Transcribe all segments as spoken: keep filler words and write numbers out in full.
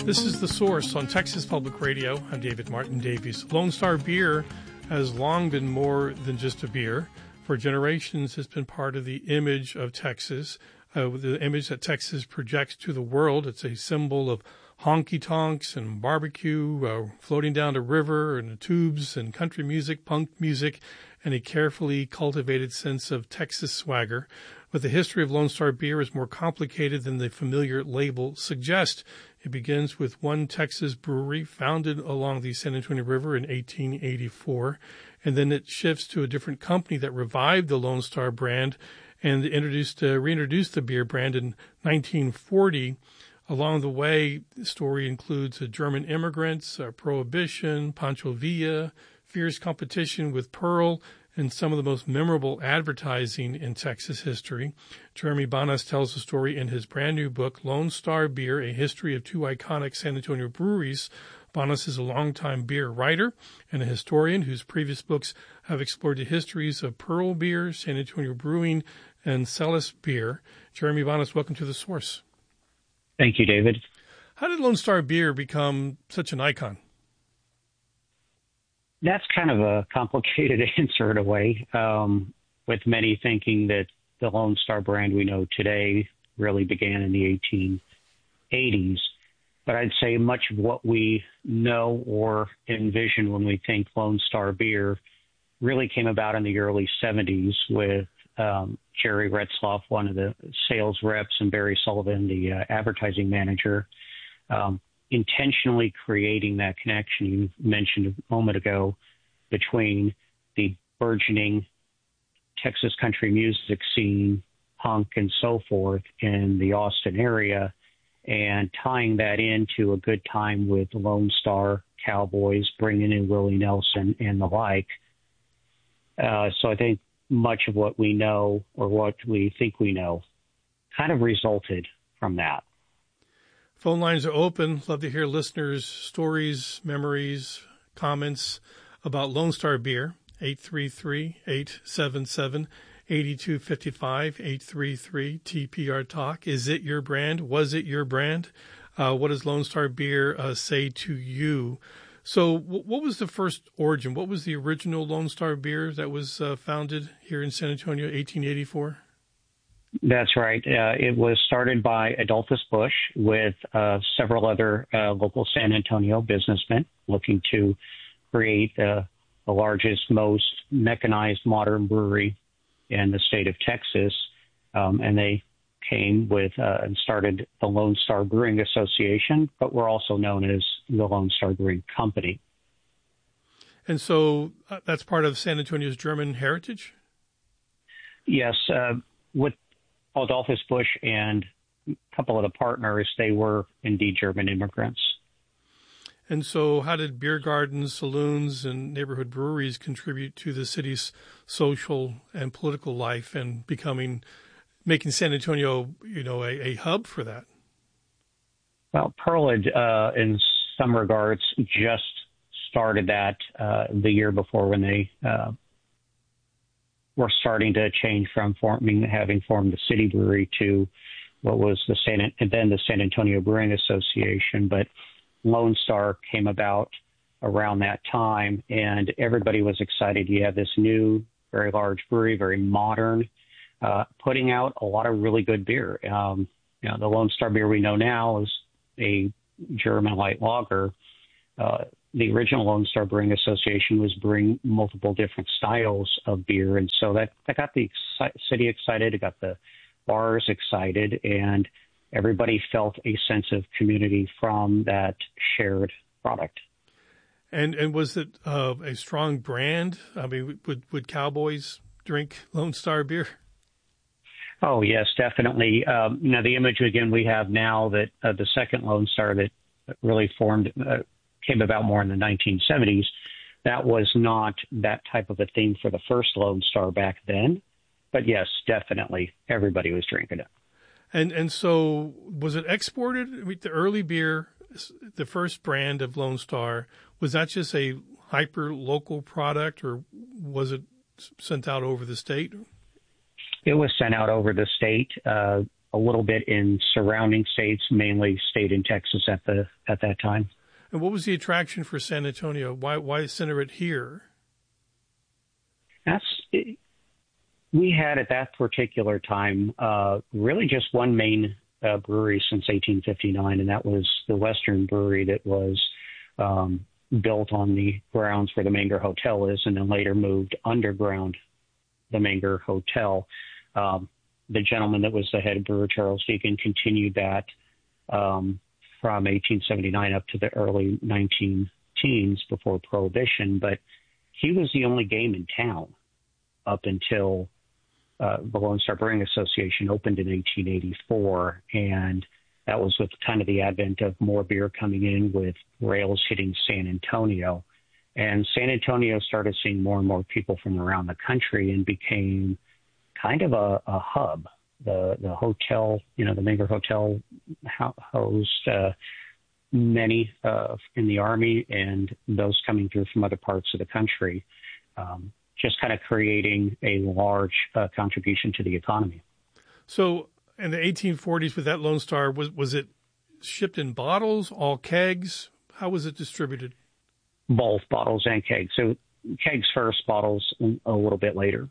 This is The Source on Texas Public Radio. I'm David Martin Davies. Lone Star Beer has long been more than just a beer. For generations, it's been part of the image of Texas, uh, the image that Texas projects to the world. It's a symbol of honky-tonks and barbecue, uh, floating down the river and the tubes and country music, punk music, and a carefully cultivated sense of Texas swagger. But the history of Lone Star Beer is more complicated than the familiar label suggests. It begins with one Texas brewery founded along the San Antonio River in eighteen eighty-four, and then it shifts to a different company that revived the Lone Star brand and introduced, uh, reintroduced the beer brand in nineteen forty. Along the way, the story includes uh, German immigrants, uh, Prohibition, Pancho Villa, fierce competition with Pearl, and some of the most memorable advertising in Texas history. Jeremy Banas tells the story in his brand new book, Lone Star Beer, A History of Two Iconic San Antonio Breweries. Banas is a longtime beer writer and a historian whose previous books have explored the histories of Pearl Beer, San Antonio Brewing, and Celis Beer. Jeremy Banas, welcome to The Source. Thank you, David. How did Lone Star Beer become such an icon? That's kind of a complicated answer in a way, um, with many thinking that the Lone Star brand we know today really began in the eighteen eighties. But I'd say much of what we know or envision when we think Lone Star Beer really came about in the early seventies with um, Jerry Retzloff, one of the sales reps, and Barry Sullivan, the uh, advertising manager, um, intentionally creating that connection you mentioned a moment ago between the burgeoning Texas country music scene, punk and so forth in the Austin area, and tying that into a good time with the Lone Star Cowboys, bringing in Willie Nelson and the like. Uh, so I think much of what we know or what we think we know kind of resulted from that. Phone lines are open. Love to hear listeners' stories, memories, comments about Lone Star Beer. eight three three, eight seven seven, eight two five five, eight three three T P R Talk. Is it your brand? Was it your brand? Uh, what does Lone Star Beer uh, say to you? So w- what was the first origin? What was the original Lone Star Beer that was uh, founded here in San Antonio, eighteen eighty-four? That's right. Uh, it was started by Adolphus Busch with uh, several other uh, local San Antonio businessmen looking to create uh, the largest, most mechanized modern brewery in the state of Texas. Um, and they came with uh, and started the Lone Star Brewing Association, but we're also known as the Lone Star Brewing Company. And so uh, that's part of San Antonio's German heritage? Yes. Uh, with Adolphus Busch and a couple of the partners, they were indeed German immigrants. And so how did beer gardens, saloons, and neighborhood breweries contribute to the city's social and political life and becoming, making San Antonio, you know, a, a hub for that? Well, Pearl had, uh, in some regards, just started that uh, the year before when they uh, were starting to change from forming, having formed the City Brewery to what was the San, and then the San Antonio Brewing Association. But Lone Star came about around that time, and everybody was excited. You have this new, very large brewery, very modern, uh, putting out a lot of really good beer. Um, you know, the Lone Star beer we know now is a German light lager. Uh, the original Lone Star Brewing Association was brewing multiple different styles of beer, and so that, that got the exci- city excited, it got the bars excited, and everybody felt a sense of community from that shared product. And and was it uh, a strong brand? I mean, would would Cowboys drink Lone Star beer? Oh, yes, definitely. Um, you know, the image, again, we have now that uh, the second Lone Star that really formed, uh, came about more in the nineteen seventies, that was not that type of a thing for the first Lone Star back then. But yes, definitely, everybody was drinking it. And and so was it exported? I mean, the early beer, the first brand of Lone Star, was that just a hyper local product, or was it sent out over the state? It was sent out over the state. Uh, a little bit in surrounding states, mainly stayed in Texas at the at that time. And what was the attraction for San Antonio? Why why center it here? That's we had at that particular time uh, really just one main uh, brewery since eighteen fifty-nine, and that was the Western Brewery that was um, built on the grounds where the Menger Hotel is, and then later moved underground the Menger Hotel. Um, the gentleman that was the head brewer, Charles Deacon, continued that um, from eighteen seventy-nine up to the early nineteen teens before Prohibition, but he was the only game in town up until uh, the Lone Star Brewing Association opened in eighteen eighty-four, and that was with kind of the advent of more beer coming in with rails hitting San Antonio. And San Antonio started seeing more and more people from around the country and became kind of a, a hub. The the hotel, you know, the Menger Hotel housed uh, many uh, in the Army and those coming through from other parts of the country, um, just kind of creating a large uh, contribution to the economy. So in the eighteen forties with that Lone Star, was, was it shipped in bottles, all kegs? How was it distributed? Both bottles and kegs. So kegs first, bottles a little bit later.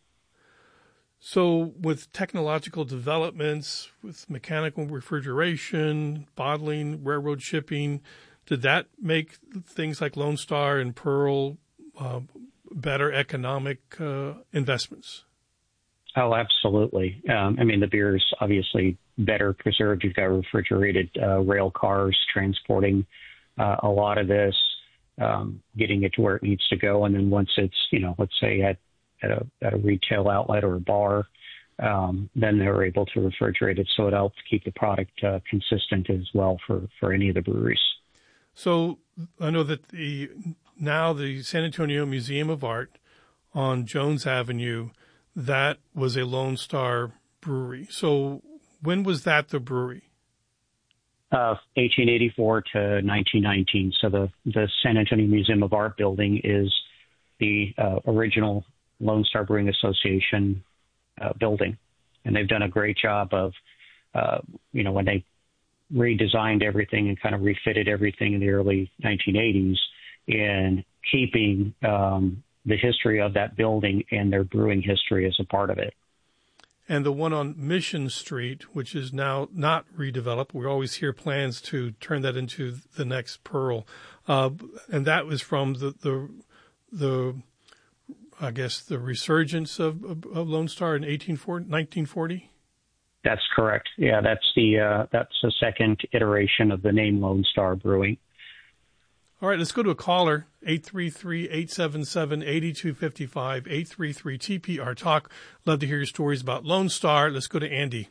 So with technological developments, with mechanical refrigeration, bottling, railroad shipping, did that make things like Lone Star and Pearl uh, better economic uh, investments? Oh, absolutely. Um, I mean, the beer is obviously better preserved. You've got refrigerated uh, rail cars transporting uh, a lot of this, um, getting it to where it needs to go. And then once it's, you know, let's say at at a, at a retail outlet or a bar, um, then they're able to refrigerate it. So it helps keep the product uh, consistent as well for, for any of the breweries. So I know that the now the San Antonio Museum of Art on Jones Avenue, that was a Lone Star brewery. So when was that the brewery? Uh, eighteen eighty-four to nineteen nineteen. So the, the San Antonio Museum of Art building is the uh, original Lone Star Brewing Association uh, building. And they've done a great job of, uh, you know, when they redesigned everything and kind of refitted everything in the early nineteen eighties in keeping um, the history of that building and their brewing history as a part of it. And the one on Mission Street, which is now not redeveloped, we always hear plans to turn that into the next Pearl. Uh, and that was from the, the, the, I guess, the resurgence of, of, of Lone Star in nineteen forty? That's correct. Yeah, that's the uh, that's the second iteration of the name Lone Star Brewing. All right, let's go to a caller, eight three three, eight seven seven, eight two five five, eight three three T P R Talk. Love to hear your stories about Lone Star. Let's go to Andy.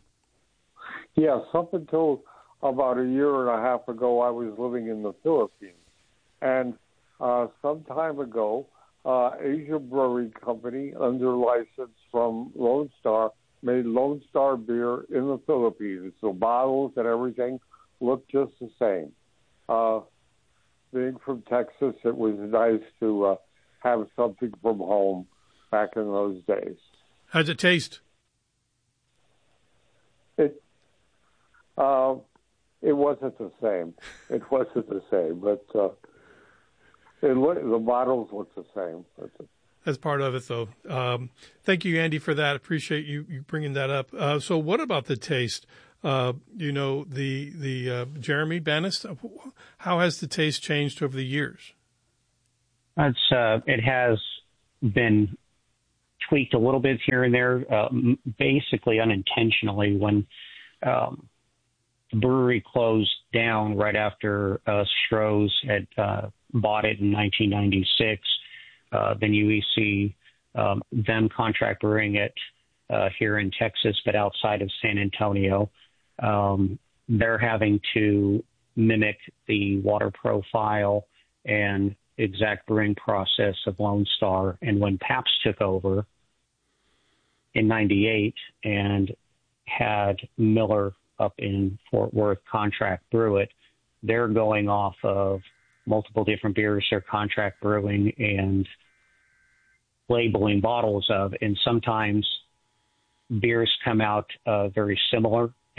Yes, up until about a year and a half ago, I was living in the Philippines. And uh, some time ago, uh, Asia Brewing Company, under license from Lone Star, made Lone Star beer in the Philippines. So bottles and everything looked just the same. Uh, being from Texas, it was nice to uh, have something from home back in those days. How's it taste? It uh, it wasn't the same. It wasn't the same, but uh, it look, the bottles look the same. That's part of it, though. Um, thank you, Andy, for that. Appreciate you, you bringing that up. Uh, so what about the taste? Uh, you know, the the uh, Jeremy Bannis, how has the taste changed over the years? It's, uh, it has been tweaked a little bit here and there, uh, basically unintentionally. When um, the brewery closed down right after uh, Stroh's had uh, bought it in nineteen ninety-six, uh, then you see um, them contract brewing it uh, here in Texas, but outside of San Antonio. Um, they're having to mimic the water profile and exact brewing process of Lone Star. And when Pabst took over in ninety-eight and had Miller up in Fort Worth contract brew it, they're going off of multiple different beers they're contract brewing and labeling bottles of. And sometimes beers come out uh, very similar,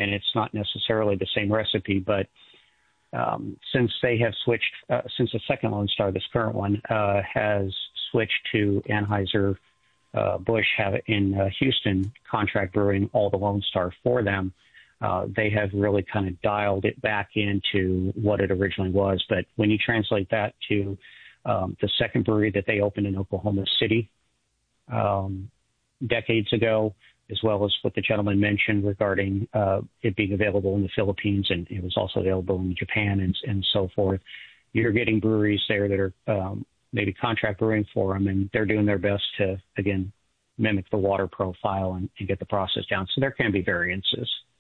and it's not necessarily the same recipe, but um, since they have switched, uh, since the second Lone Star, this current one, uh, has switched to Anheuser uh, Busch have in uh, Houston, contract brewing all the Lone Star for them, uh, they have really kind of dialed it back into what it originally was. But when you translate that to um, the second brewery that they opened in Oklahoma City um, decades ago, as well as what the gentleman mentioned regarding uh, it being available in the Philippines, and it was also available in Japan and, and so forth. You're getting breweries there that are um, maybe contract brewing for them, and they're doing their best to, again, mimic the water profile and, and get the process down. So there can be variances.